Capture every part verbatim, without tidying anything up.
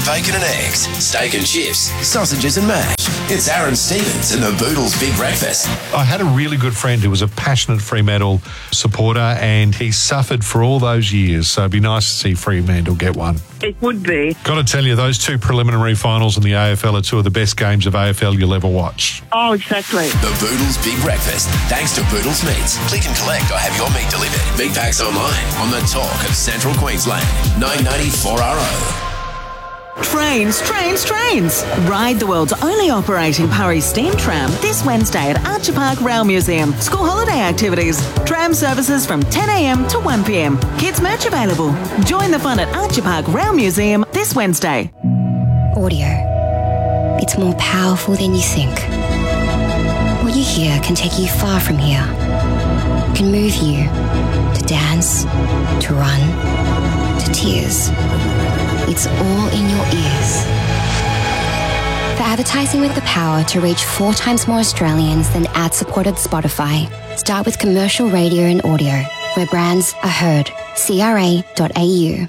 bacon and eggs, steak and chips, sausages and mash. It's Aaron Stevens and the Boodles Big Breakfast. I had a really good friend who was a passionate Fremantle supporter, and he suffered for all those years, so it'd be nice to see Fremantle get one. It would be. Got to tell you, those two preliminary finals in the A F L are two of the best games of A F L you'll ever watch. Oh, exactly. The Boodles Big Breakfast, thanks to Boodles Meats. Click and collect or have your meat delivered. Meat packs online on the talk of Central Queensland. nine ninety-four R O. Trains, trains, trains. Ride the world's only operating Purry steam tram this Wednesday at Archer Park Rail Museum. School holiday activities. Tram services from ten a m to one p m. Kids merch available. Join the fun at Archer Park Rail Museum this Wednesday. Audio. It's more powerful than you think. What you hear can take you far from here. Can move you to dance, to run, to tears. It's all in your ears. For advertising with the power to reach four times more Australians than ad-supported Spotify, start with commercial radio and audio, where brands are heard. C R A dot A U.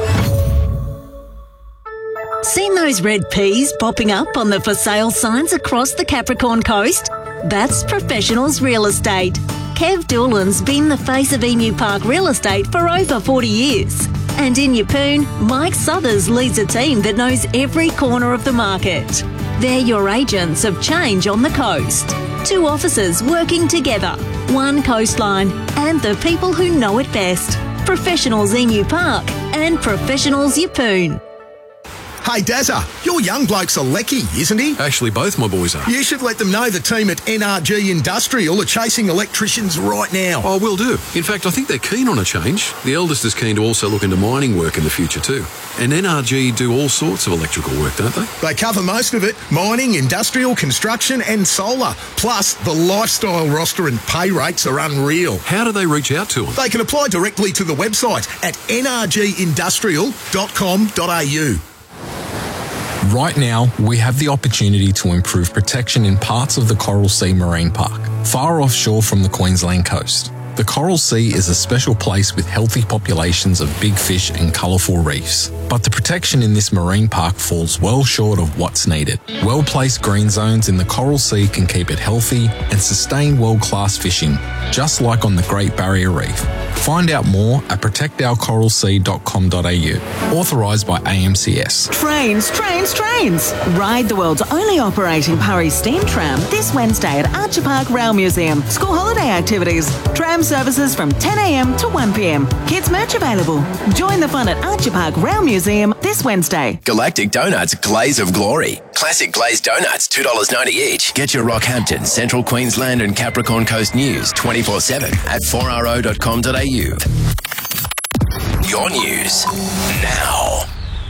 Seen those red peas popping up on the for sale signs across the Capricorn coast? That's Professionals Real Estate. Kev Doolan's been the face of Emu Park Real Estate for over forty years. And in Yeppoon, Mike Southers leads a team that knows every corner of the market. They're your agents of change on the coast. Two offices working together, one coastline, and the people who know it best. Professionals Emu Park and Professionals Yeppoon. Hey Dazza, your young bloke's a lecky, isn't he? Actually, both my boys are. You should let them know the team at N R G Industrial are chasing electricians right now. Oh, will do. In fact, I think they're keen on a change. The eldest is keen to also look into mining work in the future too. And N R G do all sorts of electrical work, don't they? They cover most of it. Mining, industrial, construction and solar. Plus, the lifestyle roster and pay rates are unreal. How do they reach out to them? They can apply directly to the website at n r g industrial dot com dot a u. Right now, we have the opportunity to improve protection in parts of the Coral Sea Marine Park, far offshore from the Queensland coast. The Coral Sea is a special place with healthy populations of big fish and colourful reefs. But the protection in this marine park falls well short of what's needed. Well-placed green zones in the Coral Sea can keep it healthy and sustain world-class fishing, just like on the Great Barrier Reef. Find out more at protect our coral sea dot com dot a u. Authorised by A M C S. Trains, trains, trains. Ride the world's only operating Purry steam tram this Wednesday at Archer Park Rail Museum. School holiday activities. Tram services from ten a m to one p m. Kids merch available. Join the fun at Archer Park Rail Museum this Wednesday. Galactic Donuts Glaze of Glory. Classic glazed donuts, two dollars ninety each. Get your Rockhampton, Central Queensland and Capricorn Coast news twenty-four seven at four r o dot com dot a u. Your news now.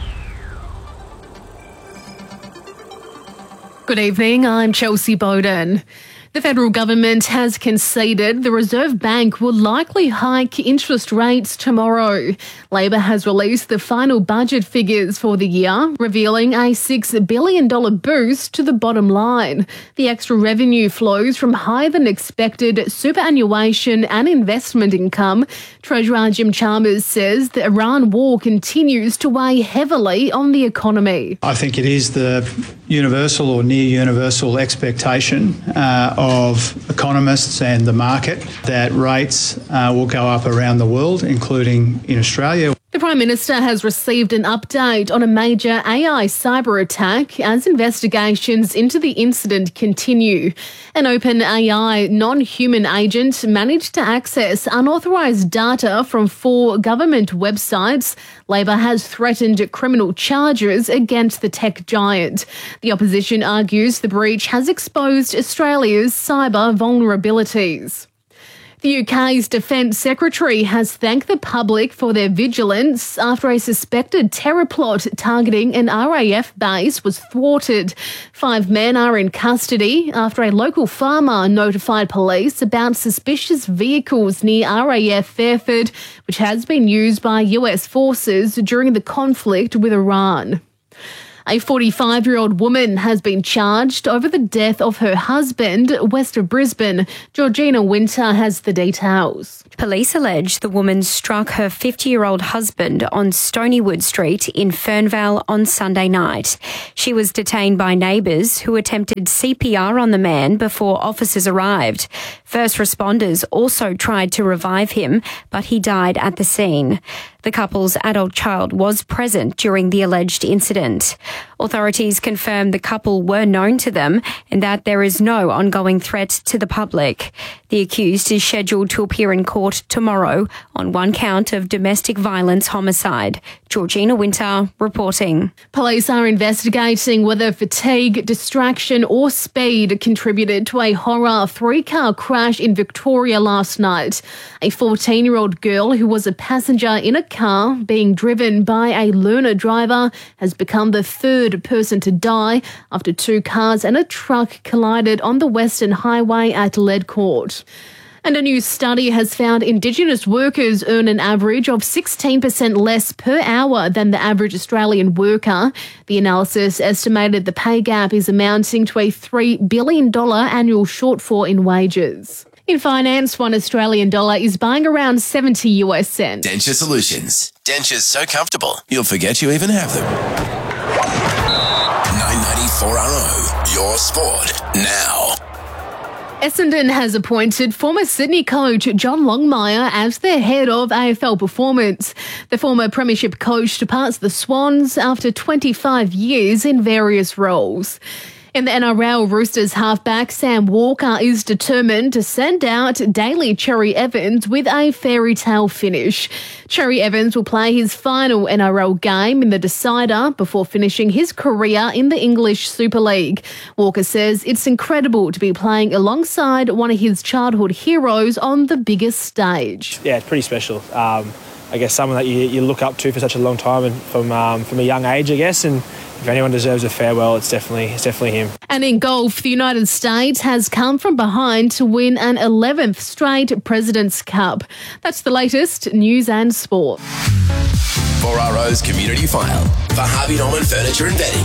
Good evening, I'm Chelsea Bowden. The federal government has conceded the Reserve Bank will likely hike interest rates tomorrow. Labor has released the final budget figures for the year, revealing a six billion dollars boost to the bottom line. The extra revenue flows from higher than expected superannuation and investment income. Treasurer Jim Chalmers says the Iran war continues to weigh heavily on the economy. I think it is the universal or near universal expectation uh, of economists and the market that rates uh, will go up around the world, including in Australia. The Prime Minister has received an update on a major A I cyber attack as investigations into the incident continue. An OpenAI non-human agent managed to access unauthorised data from four government websites. Labor has threatened criminal charges against the tech giant. The opposition argues the breach has exposed Australia's cyber vulnerabilities. The U K's Defence Secretary has thanked the public for their vigilance after a suspected terror plot targeting an R A F base was thwarted. Five men are in custody after a local farmer notified police about suspicious vehicles near R A F Fairford, which has been used by U S forces during the conflict with Iran. A forty-five-year-old woman has been charged over the death of her husband west of Brisbane. Georgina Winter has the details. Police allege the woman struck her fifty-year-old husband on Stonywood Street in Fernvale on Sunday night. She was detained by neighbours who attempted C P R on the man before officers arrived. First responders also tried to revive him, but he died at the scene. The couple's adult child was present during the alleged incident. Authorities confirmed the couple were known to them and that there is no ongoing threat to the public. The accused is scheduled to appear in court tomorrow on one count of domestic violence homicide. Georgina Winter reporting. Police are investigating whether fatigue, distraction or speed contributed to a horror three-car crash in Victoria last night. A fourteen-year-old girl who was a passenger in a car being driven by a learner driver has become the third person to die after two cars and a truck collided on the Western Highway at Ledcourt. And a new study has found Indigenous workers earn an average of sixteen percent less per hour than the average Australian worker. The analysis estimated the pay gap is amounting to a three billion dollars annual shortfall in wages. In finance, one Australian dollar is buying around seventy U S cents. Denture Solutions. Dentures so comfortable, you'll forget you even have them. nine ninety-four R O, your sport now. Essendon has appointed former Sydney coach John Longmire as their head of A F L performance. The former premiership coach departs the Swans after twenty-five years in various roles. In the N R L, Roosters halfback Sam Walker is determined to send out Daly Cherry Evans with a fairy tale finish. Cherry Evans will play his final N R L game in the decider before finishing his career in the English Super League. Walker says it's incredible to be playing alongside one of his childhood heroes on the biggest stage. Yeah, it's pretty special. Um, I guess someone that you, you look up to for such a long time and from um, from a young age, I guess, and if anyone deserves a farewell, it's definitely it's definitely him. And in golf, the United States has come from behind to win an eleventh straight President's Cup. That's the latest news and sport. four R O's Community File for Harvey Norman Furniture and Bedding.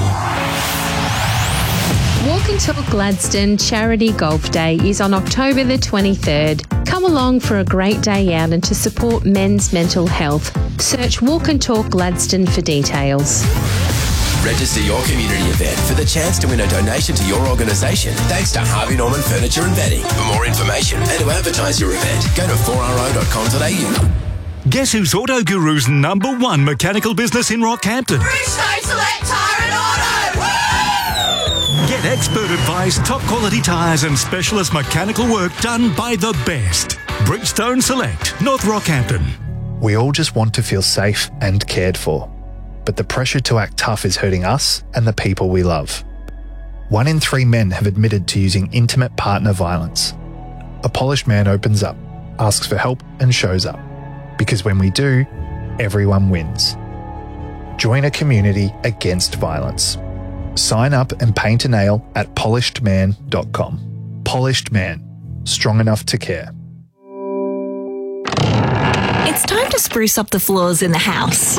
Walk and Talk Gladstone Charity Golf Day is on October the twenty-third. Come along for a great day out and to support men's mental health. Search Walk and Talk Gladstone for details. Register your community event for the chance to win a donation to your organisation thanks to Harvey Norman Furniture and Bedding. For more information and to advertise your event, go to four R O dot com dot A U. Guess who's Auto Guru's number one mechanical business in Rockhampton? Bridgestone Select Tyre and Auto! Woo! Get expert advice, top quality tyres and specialist mechanical work done by the best. Bridgestone Select, North Rockhampton. We all just want to feel safe and cared for. But the pressure to act tough is hurting us and the people we love. One in three men have admitted to using intimate partner violence. A polished man opens up, asks for help and shows up. Because when we do, everyone wins. Join a community against violence. Sign up and paint a nail at polished man dot com. Polished Man. Strong enough to care. It's time to spruce up the floors in the house.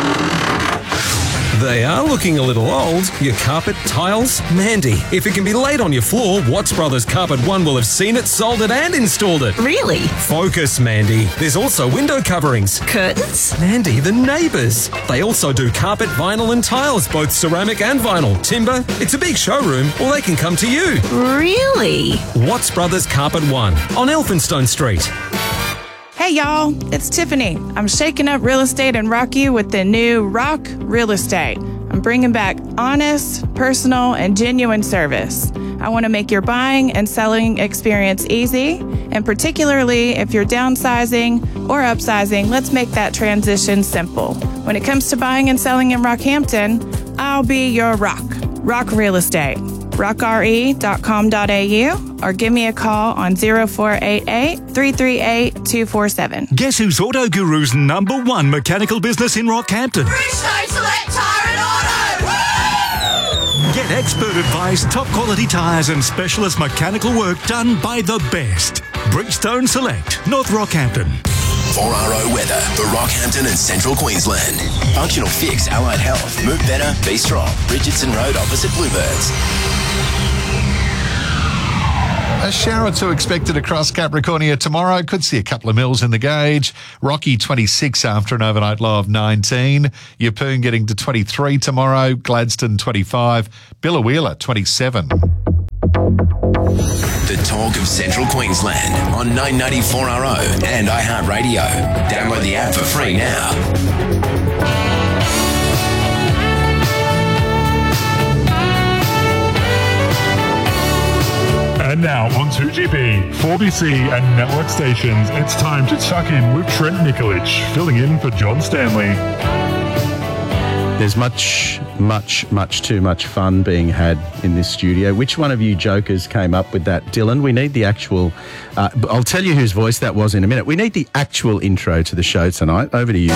They are looking a little old. Your carpet, tiles, Mandy. If it can be laid on your floor, Watts Brothers Carpet One will have seen it, sold it and installed it. Really? Focus, Mandy. There's also window coverings. Curtains? Mandy, the neighbours. They also do carpet, vinyl and tiles, both ceramic and vinyl. Timber. It's a big showroom, or they can come to you. Really? Watts Brothers Carpet One on Elphinstone Street. Hey y'all, it's Tiffany. I'm shaking up real estate in Rocky with the new Rock Real Estate. I'm bringing back honest, personal, and genuine service. I want to make your buying and selling experience easy, and particularly if you're downsizing or upsizing, let's make that transition simple. When it comes to buying and selling in Rockhampton, I'll be your rock. Rock Real Estate. rock r e dot com dot a u or give me a call on zero four eight eight, three three eight, two four seven. Guess who's Auto Guru's number one mechanical business in Rockhampton? Bridgestone Select Tyre and Auto! Woo! Get expert advice, top quality tyres and specialist mechanical work done by the best. Bridgestone Select, North Rockhampton. four R O weather for Rockhampton and Central Queensland. Functional Fix Allied Health. Move better, be strong. Richardson Road opposite Bluebirds. A shower or two expected across Capricornia tomorrow. Could see a couple of mils in the gauge. Rocky twenty-six after an overnight low of nineteen. Yeppoon getting to twenty-three tomorrow. Gladstone twenty-five. Billawheeler twenty-seven. The talk of Central Queensland on nine ninety-four R O and iHeartRadio. Download the app for free now. And now on two G B, four B C and network stations, it's time to tuck in with Trent Nikolic, filling in for John Stanley. There's much, much, much too much fun being had in this studio. Which one of you jokers came up with that? Dylan, we need the actual... Uh, I'll tell you whose voice that was in a minute. We need the actual intro to the show tonight. Over to you.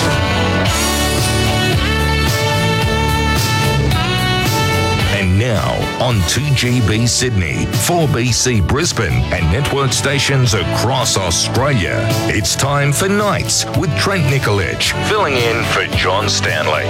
And now on two G B Sydney, four B C Brisbane and network stations across Australia, it's time for Nights with Trent Nikolic, filling in for John Stanley.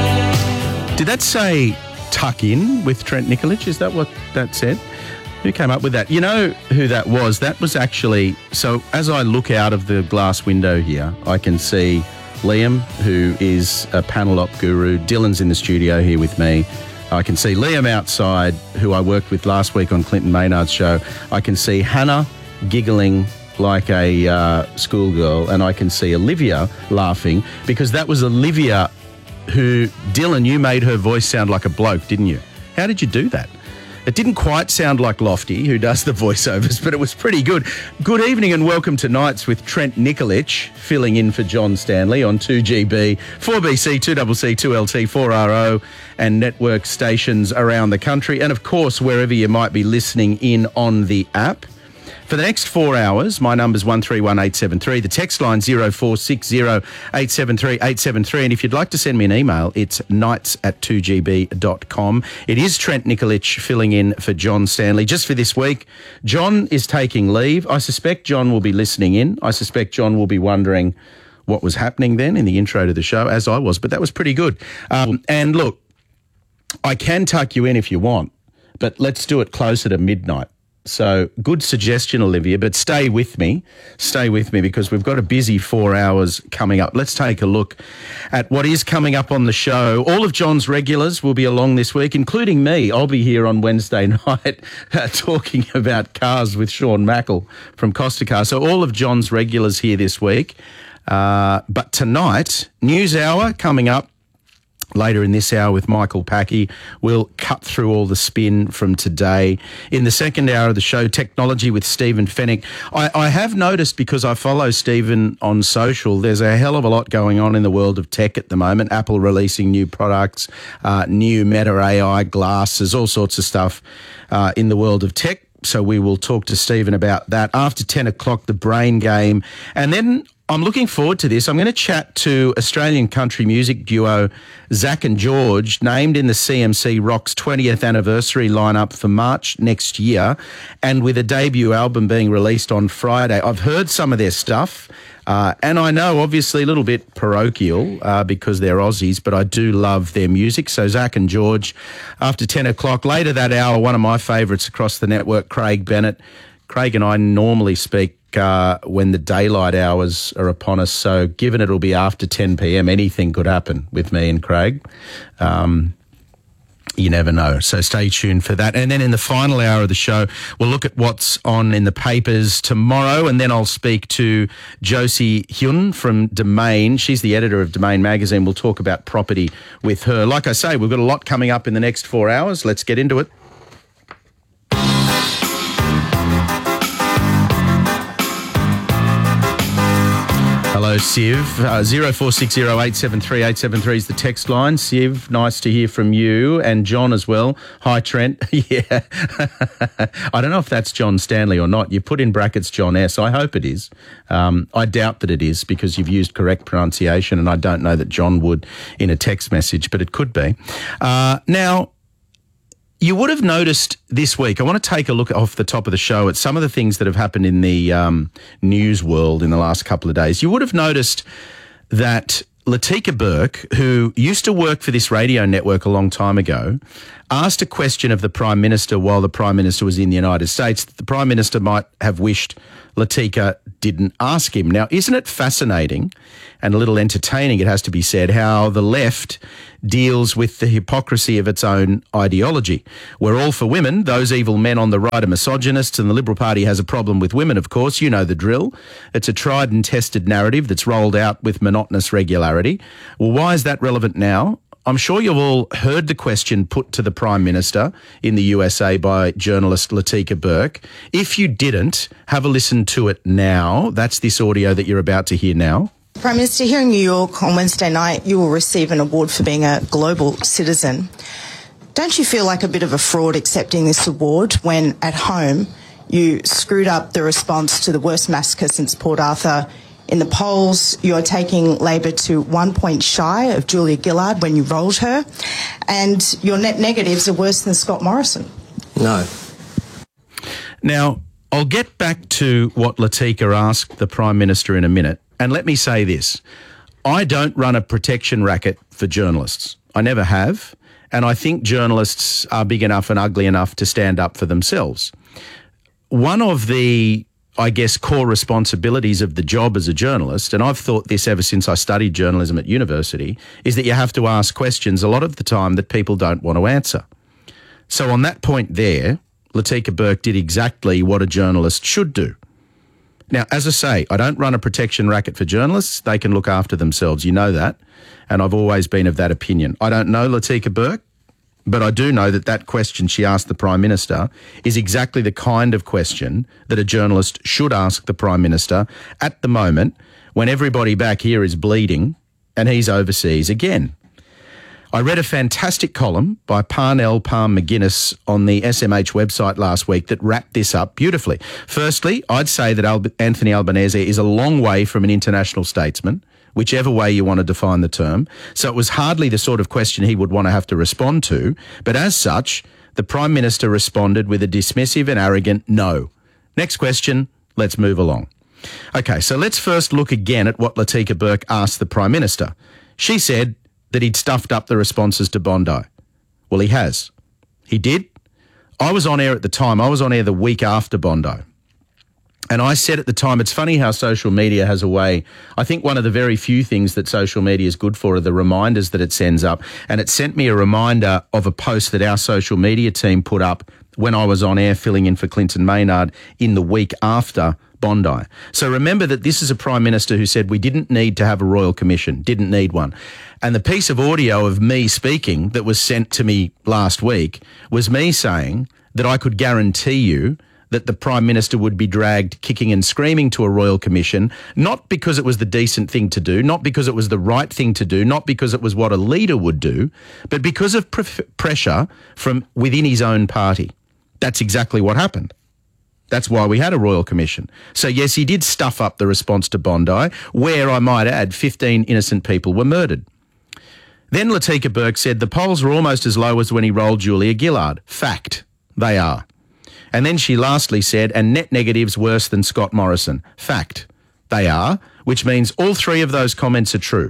Did that say tuck in with Trent Nikolic? Is that what that said? Who came up with that? You know who that was? That was actually... So as I look out of the glass window here, I can see Liam, who is a panel op guru. Dylan's in the studio here with me. I can see Liam outside, who I worked with last week on Clinton Maynard's show. I can see Hannah giggling like a uh, schoolgirl, and I can see Olivia laughing, because that was Olivia who, Dylan, you made her voice sound like a bloke, didn't you? How did you do that? It didn't quite sound like Lofty, who does the voiceovers, but it was pretty good. Good evening and welcome to Nights with Trent Nikolic, filling in for John Stanley on two G B, four B C, two C C, two L T, four R O and network stations around the country, and of course wherever you might be listening in on the app. For the next four hours, my number's one three one eight seven three. The text line zero four six zero eight seven three eight seven three. And if you'd like to send me an email, it's nights at two G B dot com. It is Trent Nikolic filling in for John Stanley. Just for this week, John is taking leave. I suspect John will be listening in. I suspect John will be wondering what was happening then in the intro to the show, as I was, but that was pretty good. Um, and look, I can tuck you in if you want, but let's do it closer to midnight. So good suggestion, Olivia, but stay with me. Stay with me because we've got a busy four hours coming up. Let's take a look at what is coming up on the show. All of John's regulars will be along this week, including me. I'll be here on Wednesday night uh, talking about cars with Sean Mackle from Costa Car. So all of John's regulars here this week. Uh, but tonight, News Hour coming up. Later in this hour with Michael Packy, we'll cut through all the spin from today. In the second hour of the show, Technology with Stephen Fennick. I, I have noticed, because I follow Stephen on social, there's a hell of a lot going on in the world of tech at the moment. Apple releasing new products, uh, new Meta A I glasses, all sorts of stuff uh, in the world of tech. So we will talk to Stephen about that. After ten o'clock, the Brain Game. And then I'm looking forward to this. I'm going to chat to Australian country music duo Zach and George, named in the C M C Rock's twentieth anniversary lineup for March next year, and with a debut album being released on Friday. I've heard some of their stuff, uh, and I know obviously a little bit parochial uh, because they're Aussies, but I do love their music. So Zach and George, after ten o'clock. Later that hour, one of my favourites across the network, Craig Bennett. Craig and I normally speak Uh, when the daylight hours are upon us. So given it'll be after ten p.m, anything could happen with me and Craig. Um, you never know. So stay tuned for that. And then in the final hour of the show, we'll look at what's on in the papers tomorrow. And then I'll speak to Josie Hyun from Domain. She's the editor of Domain magazine. We'll talk about property with her. Like I say, we've got a lot coming up in the next four hours. Let's get into it. Hello, Siv. Uh, zero four six zero eight seven three eight seven three is the text line. Siv, nice to hear from you, and John as well. Hi, Trent. Yeah. I don't know if that's John Stanley or not. You put in brackets John S. I hope it is. Um, I doubt that it is because you've used correct pronunciation, and I don't know that John would in a text message, but it could be. Uh, now, You would have noticed this week, I want to take a look off the top of the show at some of the things that have happened in the um, news world in the last couple of days. You would have noticed that Latika Burke, who used to work for this radio network a long time ago, asked a question of the Prime Minister while the Prime Minister was in the United States that the Prime Minister might have wished Latika didn't ask him. Now, isn't it fascinating and a little entertaining, it has to be said, how the left deals with the hypocrisy of its own ideology? We're all for women. Those evil men on the right are misogynists, and the Liberal Party has a problem with women, of course. You know the drill. It's a tried and tested narrative that's rolled out with monotonous regularity. Well, why is that relevant now? I'm sure you've all heard the question put to the Prime Minister in the U S A by journalist Latika Burke. If you didn't, have a listen to it now. That's this audio that you're about to hear now. Prime Minister, here in New York on Wednesday night, you will receive an award for being a global citizen. Don't you feel like a bit of a fraud accepting this award when at home you screwed up the response to the worst massacre since Port Arthur? In the polls, you're taking Labor to one point shy of Julia Gillard when you rolled her, and your net negatives are worse than Scott Morrison. No. Now, I'll get back to what Latika asked the Prime Minister in a minute, and let me say this. I don't run a protection racket for journalists. I never have, and I think journalists are big enough and ugly enough to stand up for themselves. One of the I guess, core responsibilities of the job as a journalist, and I've thought this ever since I studied journalism at university, is that you have to ask questions a lot of the time that people don't want to answer. So on that point there, Latika Burke did exactly what a journalist should do. Now, as I say, I don't run a protection racket for journalists. They can look after themselves. You know that. And I've always been of that opinion. I don't know Latika Burke, but I do know that that question she asked the Prime Minister is exactly the kind of question that a journalist should ask the Prime Minister at the moment when everybody back here is bleeding and he's overseas again. I read a fantastic column by Parnell Palm McGuinness on the S M H website last week that wrapped this up beautifully. Firstly, I'd say that Al- Anthony Albanese is a long way from an international statesman, whichever way you want to define the term. So it was hardly the sort of question he would want to have to respond to. But as such, the Prime Minister responded with a dismissive and arrogant no. Next question, let's move along. Okay, so let's first look again at what Latika Burke asked the Prime Minister. She said that he'd stuffed up the responses to Bondi. Well, he has. He did. I was on air at the time. I was on air the week after Bondi. And I said at the time, it's funny how social media has a way. I think one of the very few things that social media is good for are the reminders that it sends up. And it sent me a reminder of a post that our social media team put up when I was on air filling in for Clinton Maynard in the week after Bondi. So remember that this is a Prime Minister who said we didn't need to have a Royal Commission, didn't need one. And the piece of audio of me speaking that was sent to me last week was me saying that I could guarantee you that the Prime Minister would be dragged kicking and screaming to a Royal Commission, not because it was the decent thing to do, not because it was the right thing to do, not because it was what a leader would do, but because of pre- pressure from within his own party. That's exactly what happened. That's why we had a Royal Commission. So yes, he did stuff up the response to Bondi, where, I might add, fifteen innocent people were murdered. Then Latika Burke said the polls were almost as low as when he rolled Julia Gillard. Fact. They are. And then she lastly said, and net negatives worse than Scott Morrison. Fact. They are, which means all three of those comments are true.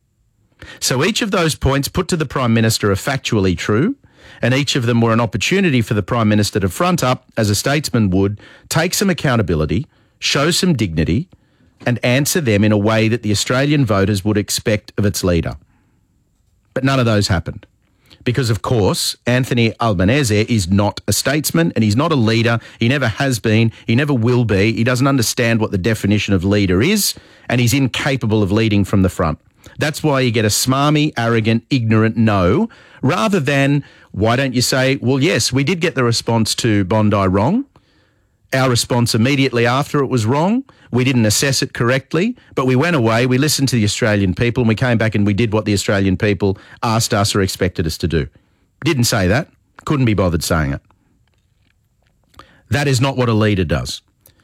So each of those points put to the Prime Minister are factually true, and each of them were an opportunity for the Prime Minister to front up, as a statesman would, take some accountability, show some dignity, and answer them in a way that the Australian voters would expect of its leader. But none of those happened. Because, of course, Anthony Albanese is not a statesman and he's not a leader. He never has been. He never will be. He doesn't understand what the definition of leader is, and he's incapable of leading from the front. That's why you get a smarmy, arrogant, ignorant no, rather than, why don't you say, well, yes, we did get the response to Bondi wrong. Our response immediately after it was wrong. We didn't assess it correctly, but we went away, we listened to the Australian people, and we came back and we did what the Australian people asked us or expected us to do. Didn't say that. Couldn't be bothered saying it. That is not what a leader does.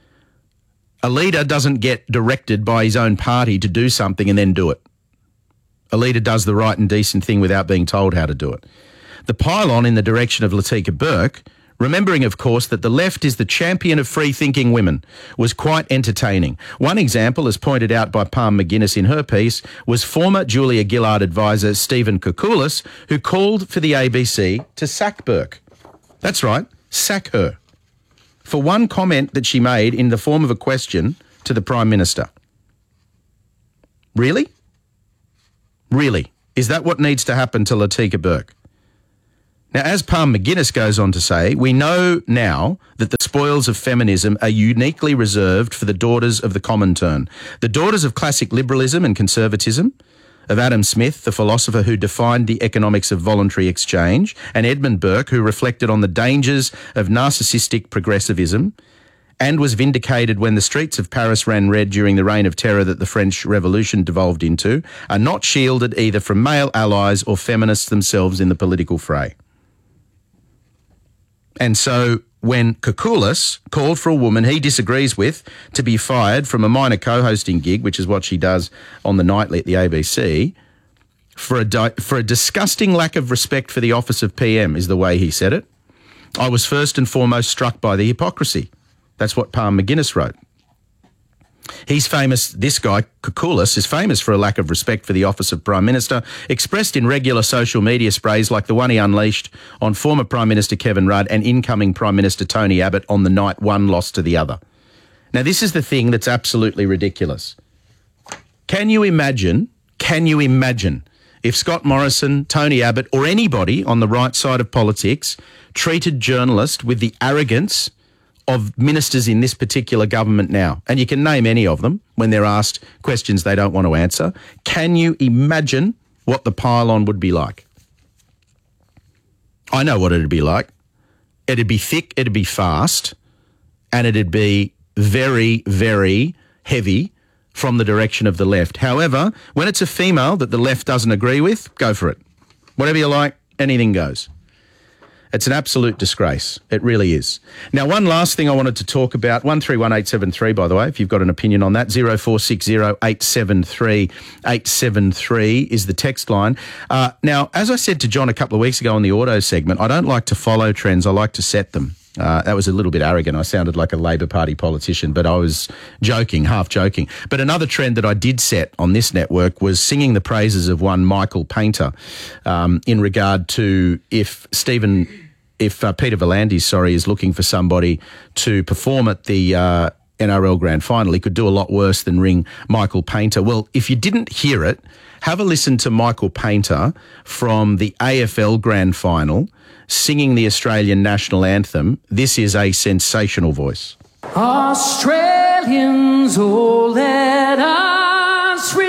A leader doesn't get directed by his own party to do something and then do it. A leader does the right and decent thing without being told how to do it. the pylon in the direction of Latika Burke, remembering, of course, that the left is the champion of free-thinking women, was quite entertaining. One example, as pointed out by Palm McGuinness in her piece, was former Julia Gillard advisor Stephen Koukoulas, who called for the A B C to sack Burke. That's right, sack her, for one comment that she made in the form of a question to the Prime Minister. Really? Really? Is that what needs to happen to Latika Burke? Now, as Palm McGuinness goes on to say, we know now that the spoils of feminism are uniquely reserved for the daughters of the Comintern, the daughters of classic liberalism and conservatism, of Adam Smith, the philosopher who defined the economics of voluntary exchange, and Edmund Burke, who reflected on the dangers of narcissistic progressivism and was vindicated when the streets of Paris ran red during the reign of terror that the French Revolution devolved into, are not shielded either from male allies or feminists themselves in the political fray. And so when Koukoulas called for a woman he disagrees with to be fired from a minor co-hosting gig, which is what she does on the nightly at the A B C, for a, di- for a disgusting lack of respect for the office of P M, is the way he said it, I was first and foremost struck by the hypocrisy. That's what Palm McGuinness wrote. He's famous, this guy, Koukoulas, is famous for a lack of respect for the office of Prime Minister, expressed in regular social media sprays like the one he unleashed on former Prime Minister Kevin Rudd and incoming Prime Minister Tony Abbott on the night one lost to the other. Now, this is the thing that's absolutely ridiculous. Can you imagine, can you imagine if Scott Morrison, Tony Abbott, or anybody on the right side of politics treated journalists with the arrogance of ministers in this particular government now? And you can name any of them when they're asked questions they don't want to answer. Can you imagine what the pylon would be like? I know what it'd be like. It'd be thick, it'd be fast, and it'd be very, very heavy from the direction of the left. However, when it's a female that the left doesn't agree with, go for it. Whatever you like, anything goes. It's an absolute disgrace. It really is. Now, one last thing I wanted to talk about, one three one eight seven three, by the way, if you've got an opinion on that, zero four six zero eight seven three eight seven three is the text line. Uh, now, as I said to John a couple of weeks ago on the auto segment, I don't like to follow trends, I like to set them. Uh, that was a little bit arrogant. I sounded like a Labor Party politician, but I was joking, half joking. But another trend that I did set on this network was singing the praises of one Michael Painter um, in regard to if Stephen, if uh, Peter V'landys, sorry, is looking for somebody to perform at the uh, N R L Grand Final, he could do a lot worse than ring Michael Painter. Well, if you didn't hear it, have a listen to Michael Painter from the A F L Grand Final singing the Australian national anthem. This is a sensational voice. Australians, oh, let us